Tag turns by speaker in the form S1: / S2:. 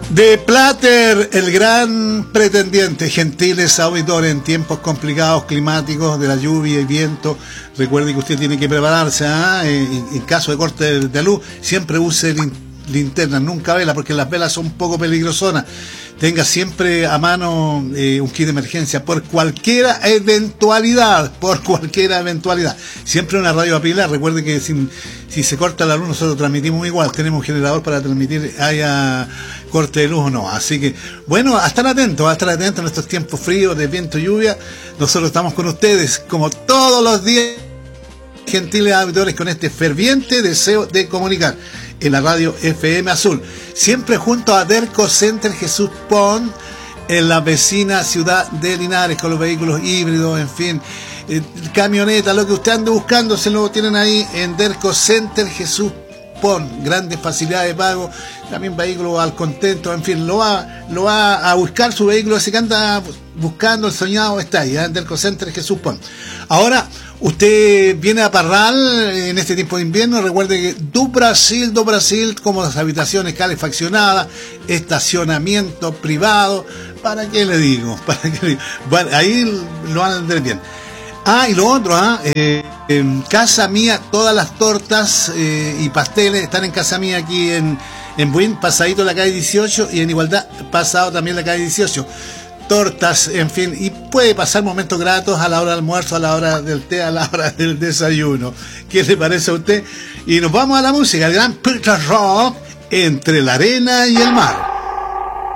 S1: De Plater, el gran pretendiente, gentiles auditores, en tiempos complicados climáticos de la lluvia y viento, recuerde que usted tiene que prepararse, en caso de corte de luz, siempre use linterna, nunca vela, porque las velas son un poco peligrosonas. Tenga siempre a mano un kit de emergencia por cualquier eventualidad, Siempre una radio a pila. Recuerde que si se corta la luz, nosotros transmitimos igual. Tenemos un generador para transmitir, haya corte de luz o no. Así que, bueno, a estar atentos en estos tiempos fríos de viento y lluvia. Nosotros estamos con ustedes, como todos los días, gentiles auditores, con este ferviente deseo de comunicar en la radio FM Azul, siempre junto a Derco Center Jesús Pon, en la vecina ciudad de Linares, con los vehículos híbridos, en fin, camioneta, lo que usted ande buscando, se lo tienen ahí en Derco Center Jesús Pon. Grandes facilidades de pago, también vehículos al contento, en fin, lo va a buscar su vehículo, ese que anda buscando, el soñado, está ahí, en Derco Center Jesús Pon. Ahora, usted viene a Parral en este tiempo de invierno, recuerde que do Brasil, como las habitaciones calefaccionadas, estacionamiento privado, ¿para qué le digo? Bueno, ahí lo van a entender bien. Y lo otro, en Casa Mía, todas las tortas y pasteles están en Casa Mía, aquí en Buin, pasadito la calle 18, y en Igualdad, pasado también la calle 18. Tortas, en fin, y puede pasar momentos gratos a la hora del almuerzo, a la hora del té, a la hora del desayuno. ¿Qué le parece a usted? Y nos vamos a la música, el gran Peter Rock, Entre la arena y el mar.